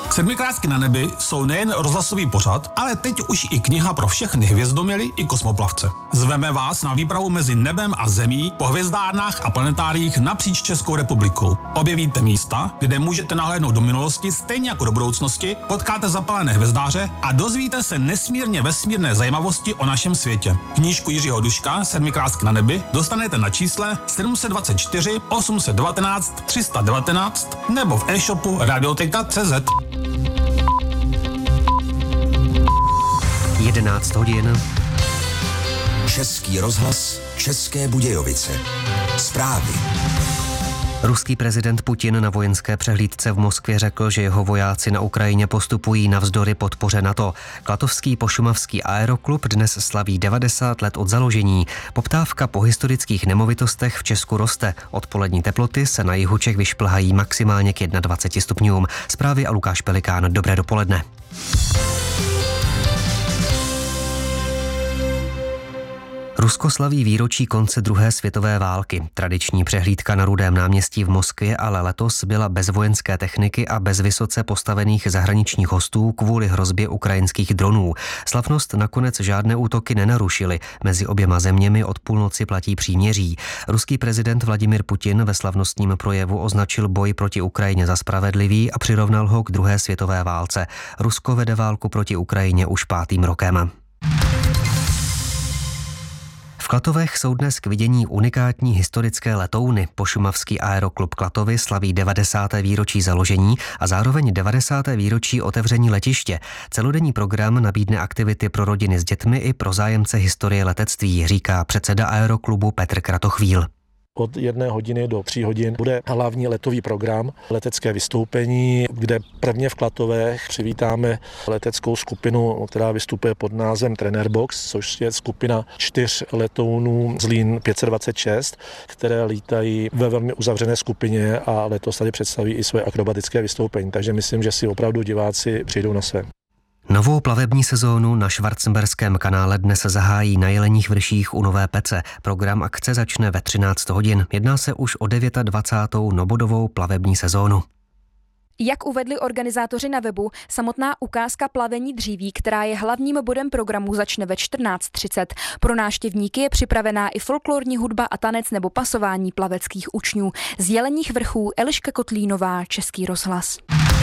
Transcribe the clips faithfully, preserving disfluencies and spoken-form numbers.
Sedmikrásky na nebi jsou nejen rozhlasový pořad, ale teď už i kniha pro všechny hvězdoměly i kosmoplavce. Zveme vás na výpravu mezi nebem a zemí po hvězdárnách a planetáriích napříč Českou republikou. Objevíte místa, kde můžete nahlédnout do minulosti stejně jako do budoucnosti, potkáte zapalené hvězdáře a dozvíte se nesmírně vesmírné zajímavosti o našem světě. Knížku Jiřího Duška Sedmikrásky na nebi dostanete na čísle sedm set dvacet čtyři osm set devatenáct tři sta devatenáct nebo v e-shopu radioteka tečka cé zet. jedenáct hodin. Český rozhlas, České Budějovice. Zprávy. Ruský prezident Putin na vojenské přehlídce v Moskvě řekl, že jeho vojáci na Ukrajině postupují navzdory podpoře NATO. Klatovský pošumavský aeroklub dnes slaví devadesát let od založení. Poptávka po historických nemovitostech v Česku roste. Odpolední teploty se na jihu Čech vyšplhají maximálně k dvaceti jedné stupňům. Zprávy a Lukáš Pelikán. Dobré dopoledne. Rusko slaví výročí konce druhé světové války. Tradiční přehlídka na Rudém náměstí v Moskvě ale letos byla bez vojenské techniky a bez vysoce postavených zahraničních hostů kvůli hrozbě ukrajinských dronů. Slavnost nakonec žádné útoky nenarušily. Mezi oběma zeměmi od půlnoci platí příměří. Ruský prezident Vladimir Putin ve slavnostním projevu označil boj proti Ukrajině za spravedlivý a přirovnal ho k druhé světové válce. Rusko vede válku proti Ukrajině už pátým rokem. V Klatovech jsou dnes k vidění unikátní historické letouny. Pošumavský aeroklub Klatovy slaví devadesáté výročí založení a zároveň devadesáté výročí otevření letiště. Celodenní program nabídne aktivity pro rodiny s dětmi i pro zájemce historie letectví, říká předseda aeroklubu Petr Kratochvíl. Od jedné hodiny do tří hodin bude hlavní letový program, letecké vystoupení, kde prvně v Klatovech přivítáme leteckou skupinu, která vystupuje pod názvem Trenerbox, což je skupina čtyř letounů Zlín pět set dvacet šest, které lítají ve velmi uzavřené skupině a letos tady představí i své akrobatické vystoupení. Takže myslím, že si opravdu diváci přijdou na své. Novou plavební sezónu na Schwarzenberském kanále dnes zahájí na Jeleních vrších u Nové Pece. Program akce začne ve třináct hodin. Jedná se už o dvacátou devátou nobodovou plavební sezónu. Jak uvedli organizátoři na webu, samotná ukázka plavení dříví, která je hlavním bodem programu, začne ve čtrnáct třicet. Pro návštěvníky je připravená i folklorní hudba a tanec nebo pasování plaveckých učňů. Z Jeleních vrchů Eliška Kotlínová, Český rozhlas.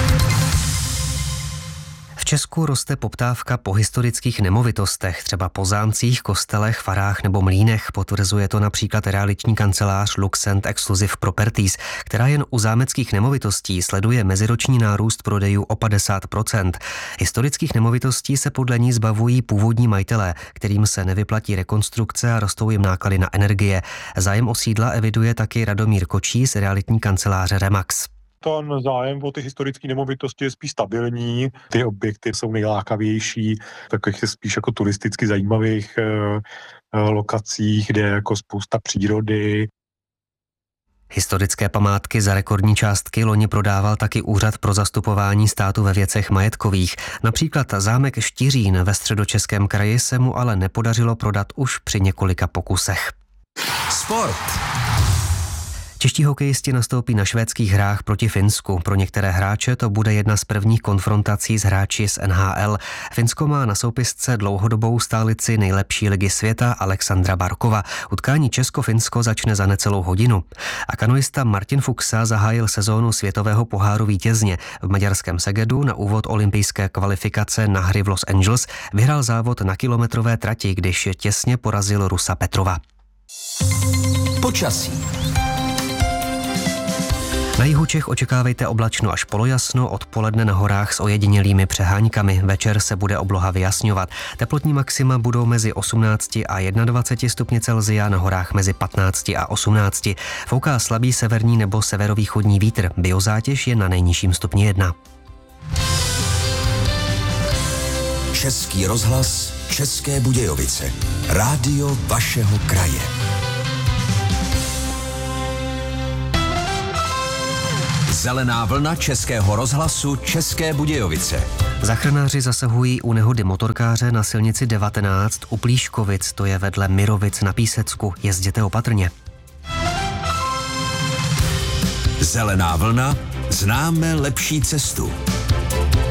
V Česku roste poptávka po historických nemovitostech, třeba po zámcích, kostelech, farách nebo mlýnech. Potvrzuje to například realitní kancelář Luxent Exclusive Properties, která jen u zámeckých nemovitostí sleduje meziroční nárůst prodejů o padesát procent. Historických nemovitostí se podle ní zbavují původní majitelé, kterým se nevyplatí rekonstrukce a rostou jim náklady na energie. Zájem o sídla eviduje taky Radomír Kočí z realitní kanceláře Remax. Ten zájem o ty historické nemovitosti je spíš stabilní, ty objekty jsou nejlákavější, takových spíš jako turisticky zajímavých eh, lokacích, kde je jako spousta přírody. Historické památky za rekordní částky loni prodával taky Úřad pro zastupování státu ve věcech majetkových. Například zámek Štiřín ve Středočeském kraji se mu ale nepodařilo prodat už při několika pokusech. Sport. Čeští hokejisti nastoupí na švédských hrách proti Finsku. Pro některé hráče to bude jedna z prvních konfrontací s hráči z N H L. Finsko má na soupisce dlouhodobou stálici nejlepší ligy světa Alexandra Barkova. Utkání Česko-Finsko začne za necelou hodinu. A kanoista Martin Fuchsa zahájil sezónu světového poháru vítězně. V maďarském Segedu na úvod olympijské kvalifikace na hry v Los Angeles vyhrál závod na kilometrové trati, když těsně porazil Rusa Petrova. Počasí. Na jihu Čech očekávejte oblačno až polojasno, odpoledne na horách s ojedinělými přeháňkami. Večer se bude obloha vyjasňovat. Teplotní maxima budou mezi osmnácti a dvaceti jedním stupni Celsia, na horách mezi patnácti a osmnácti. Fouká slabý severní nebo severovýchodní vítr. Biozátěž je na nejnižším stupni jedna. Český rozhlas, České Budějovice. Rádio vašeho kraje. Zelená vlna Českého rozhlasu České Budějovice. Záchranáři zasahují u nehody motorkáře na silnici devatenáct u Plíškovic, to je vedle Mirovic na Písecku. Jezděte opatrně. Zelená vlna, známe lepší cestu.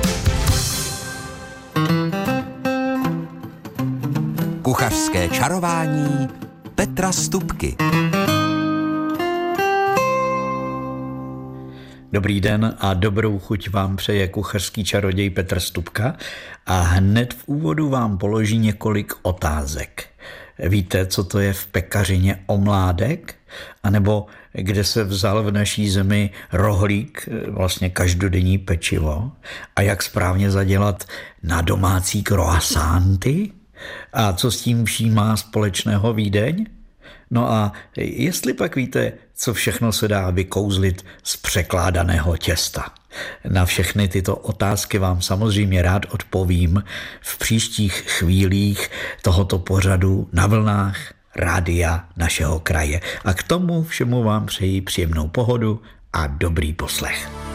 kuchařské čarování Petra Stupky. Dobrý den a dobrou chuť vám přeje kuchařský čaroděj Petr Stupka a hned v úvodu vám položí několik otázek. Víte, co to je v pekařině omládek? A nebo kde se vzal v naší zemi rohlík, vlastně každodenní pečivo? A jak správně zadělat na domácí croissanty? A co s tím vším má společného Vídeň? No a jestli pak víte, co všechno se dá vykouzlit z překládaného těsta? Na všechny tyto otázky vám samozřejmě rád odpovím v příštích chvílích tohoto pořadu na vlnách Rádia našeho kraje. A k tomu všemu vám přeji příjemnou pohodu a dobrý poslech.